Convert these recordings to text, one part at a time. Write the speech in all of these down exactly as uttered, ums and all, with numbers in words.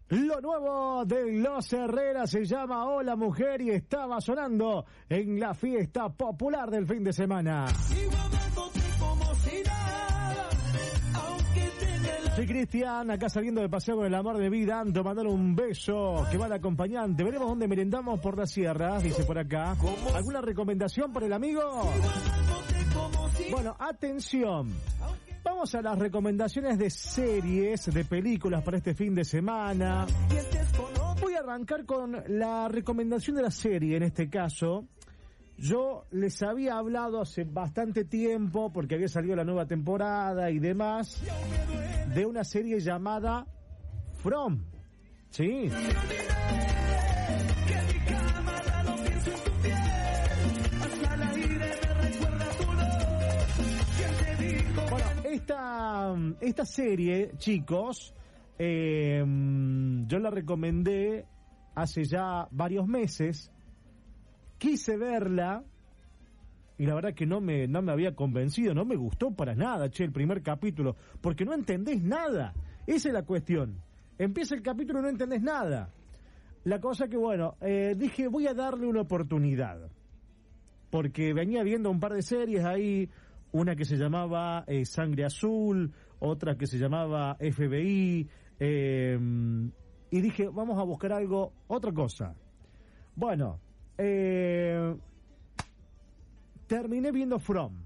Lo nuevo de Los Herrera se llama Hola Mujer y estaba sonando en la fiesta popular del fin de semana. Soy Cristian, acá saliendo de paseo con el amor de vida, ando mandando un beso que va de acompañante. Veremos dónde merendamos por las sierras, dice por acá. ¿Alguna recomendación por el amigo? Bueno, atención. Vamos a las recomendaciones de series, de películas para este fin de semana. Voy a arrancar con la recomendación de la serie, en este caso. Yo les había hablado hace bastante tiempo, porque había salido la nueva temporada y demás, de una serie llamada From. ¿Sí? Esta, esta serie, chicos, eh, yo la recomendé hace ya varios meses. Quise verla y la verdad que no me, no me había convencido, no me gustó para nada, che, el primer capítulo, porque no entendés nada. Esa es la cuestión. Empieza el capítulo y no entendés nada. La cosa que, bueno, eh, dije, voy a darle una oportunidad, porque venía viendo un par de series ahí. Una que se llamaba eh, Sangre Azul, otra que se llamaba F B I, eh, y dije, vamos a buscar algo, otra cosa. Bueno, eh, terminé viendo From.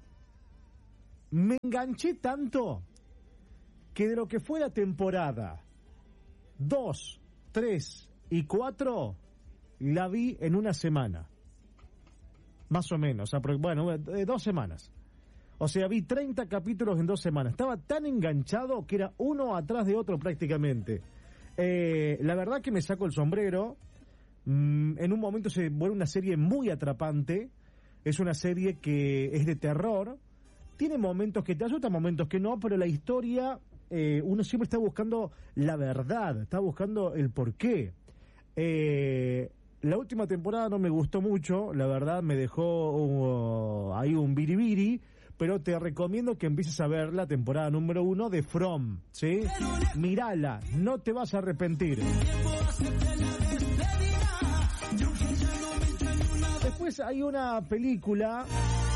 Me enganché tanto que de lo que fue la temporada dos, tres y cuatro, la vi en una semana. Más o menos, bueno, eh, dos semanas. O sea, vi treinta capítulos en dos semanas. Estaba tan enganchado que era uno atrás de otro prácticamente. Eh, la verdad que me saco el sombrero. Mm, en un momento se vuelve una serie muy atrapante. Es una serie que es de terror. Tiene momentos que te asustan, momentos que no, pero la historia, eh, uno siempre está buscando la verdad, está buscando el porqué. Eh, la última temporada no me gustó mucho, la verdad me dejó uh, ahí un biribiri. Pero te recomiendo que empieces a ver la temporada número uno de From, ¿sí? Mírala, no te vas a arrepentir. Después hay una película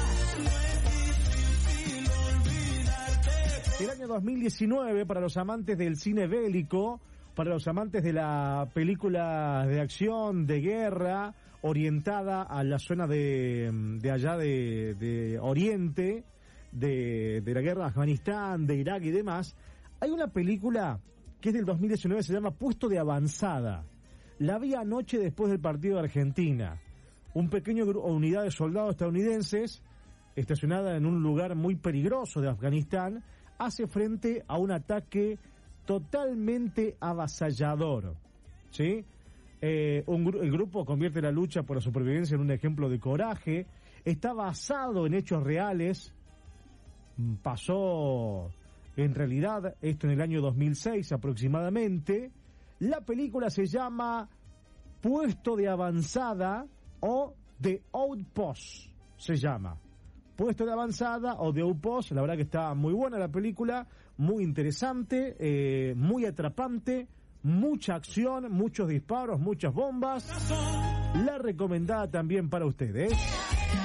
del año dos mil diecinueve para los amantes del cine bélico, para los amantes de la película de acción, de guerra, orientada a la zona de, de allá de, de Oriente, de, de la guerra de Afganistán, de Irak y demás. Hay una película que es del dos mil diecinueve, se llama Puesto de Avanzada. La vi anoche después del partido de Argentina. Un pequeño grupo, unidad de soldados estadounidenses, estacionada en un lugar muy peligroso de Afganistán, hace frente a un ataque totalmente avasallador, ¿sí? Eh, un, el grupo convierte la lucha por la supervivencia en un ejemplo de coraje. Está basado en hechos reales. Pasó en realidad esto en el año dos mil seis aproximadamente. La película se llama Puesto de Avanzada o The Outpost, se llama Puesto de Avanzada o The Outpost. La verdad que está muy buena la película, muy interesante, eh, muy atrapante. Mucha acción, muchos disparos, muchas bombas. La recomendada también para ustedes.